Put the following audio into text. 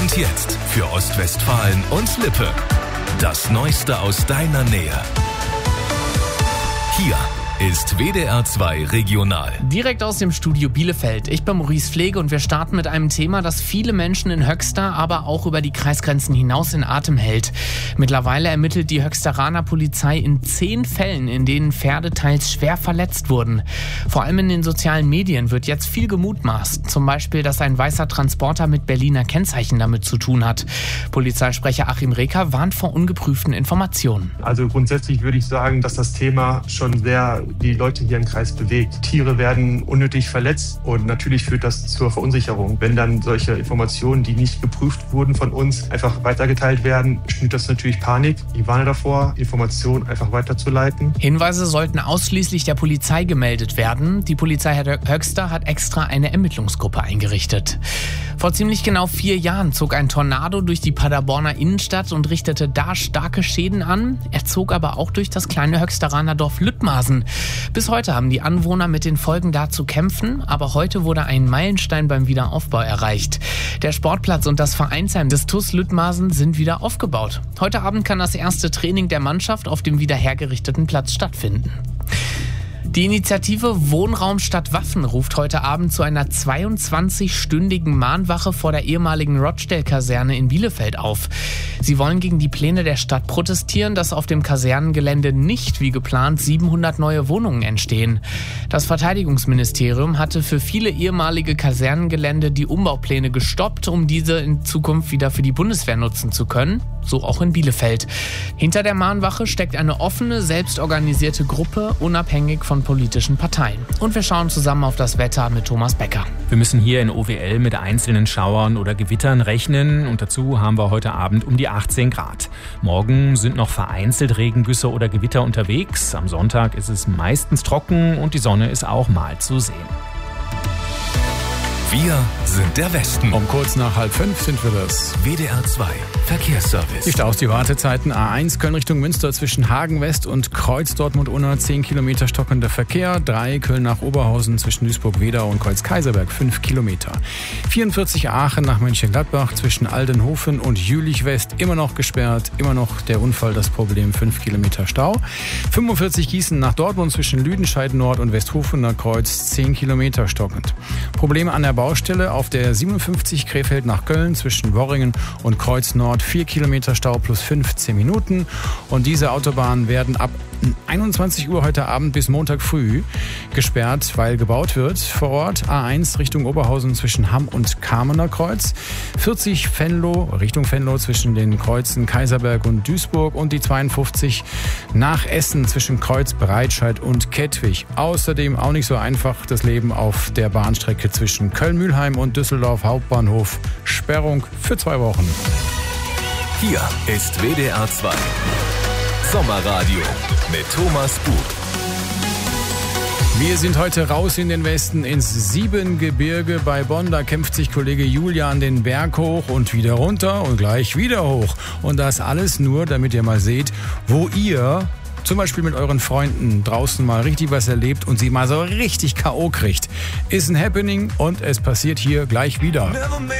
Und jetzt für Ostwestfalen und Lippe. Das Neueste aus deiner Nähe. Hier ist WDR 2 Regional. Direkt aus dem Studio Bielefeld. Ich bin Maurice Pflege und wir starten mit einem Thema, das viele Menschen in Höxter, aber auch über die Kreisgrenzen hinaus in Atem hält. Mittlerweile ermittelt die Höxteraner Polizei in 10 Fällen, in denen Pferde teils schwer verletzt wurden. Vor allem in den sozialen Medien wird jetzt viel gemutmaßt. Zum Beispiel, dass ein weißer Transporter mit Berliner Kennzeichen damit zu tun hat. Polizeisprecher Achim Reker warnt vor ungeprüften Informationen. Also grundsätzlich würde ich sagen, dass das Thema schon sehr die Leute hier im Kreis bewegt. Tiere werden unnötig verletzt und natürlich führt das zur Verunsicherung. Wenn dann solche Informationen, die nicht geprüft wurden von uns, einfach weitergeteilt werden, schnürt das natürlich Panik. Ich warne davor, Informationen einfach weiterzuleiten. Hinweise sollten ausschließlich der Polizei gemeldet werden. Die Polizei Höxter hat extra eine Ermittlungsgruppe eingerichtet. Vor ziemlich genau 4 Jahren zog ein Tornado durch die Paderborner Innenstadt und richtete da starke Schäden an. Er zog aber auch durch das kleine Höxteraner Dorf Lüttmasen. Bis heute haben die Anwohner mit den Folgen da zu kämpfen, aber heute wurde ein Meilenstein beim Wiederaufbau erreicht. Der Sportplatz und das Vereinsheim des TuS Lüttmasen sind wieder aufgebaut. Heute Abend kann das erste Training der Mannschaft auf dem wiederhergerichteten Platz stattfinden. Die Initiative Wohnraum statt Waffen ruft heute Abend zu einer 22-stündigen Mahnwache vor der ehemaligen Rochdale-Kaserne in Bielefeld auf. Sie wollen gegen die Pläne der Stadt protestieren, dass auf dem Kasernengelände nicht wie geplant 700 neue Wohnungen entstehen. Das Verteidigungsministerium hatte für viele ehemalige Kasernengelände die Umbaupläne gestoppt, um diese in Zukunft wieder für die Bundeswehr nutzen zu können. So auch in Bielefeld. Hinter der Mahnwache steckt eine offene, selbstorganisierte Gruppe, unabhängig von politischen Parteien. Und wir schauen zusammen auf das Wetter mit Thomas Becker. Wir müssen hier in OWL mit einzelnen Schauern oder Gewittern rechnen und dazu haben wir heute Abend um die 18 Grad. Morgen sind noch vereinzelt Regengüsse oder Gewitter unterwegs. Am Sonntag ist es meistens trocken und die Sonne ist auch mal zu sehen. Wir sind der Westen. Um kurz nach 4:30 sind wir das. WDR 2 Verkehrsservice. Die Staus, die Wartezeiten. A1 Köln Richtung Münster zwischen Hagen West und Kreuz Dortmund-Unna 10 Kilometer stockender Verkehr. 3 Köln nach Oberhausen zwischen Duisburg-Wedau und Kreuz-Kaiserberg 5 Kilometer. 44 Aachen nach Mönchengladbach zwischen Aldenhofen und Jülich West immer noch gesperrt. Immer noch der Unfall das Problem, 5 Kilometer Stau. 45 Gießen nach Dortmund zwischen Lüdenscheid Nord und Westhofener Kreuz 10 Kilometer stockend. Probleme an der Baustelle auf der 57 Krefeld nach Köln zwischen Worringen und Kreuz Nord 4 Kilometer Stau plus 15 Minuten. Und diese Autobahnen werden ab 21 Uhr heute Abend bis Montag früh gesperrt, weil gebaut wird vor Ort. A1 Richtung Oberhausen zwischen Hamm und Kamener Kreuz. 40 Richtung Venlo zwischen den Kreuzen Kaiserberg und Duisburg und die 52 nach Essen zwischen Kreuz Breitscheid und Kettwig. Außerdem auch nicht so einfach das Leben auf der Bahnstrecke zwischen Köln-Mühlheim und Düsseldorf Hauptbahnhof. Sperrung für 2 Wochen. Hier ist WDR 2 Sommerradio mit Thomas Buch. Wir sind heute raus in den Westen ins Siebengebirge bei Bonn. Da kämpft sich Kollege Julian den Berg hoch und wieder runter und gleich wieder hoch. Und das alles nur, damit ihr mal seht, wo ihr zum Beispiel mit euren Freunden draußen mal richtig was erlebt und sie mal so richtig K.O. kriegt. Ist ein Happening und es passiert hier gleich wieder.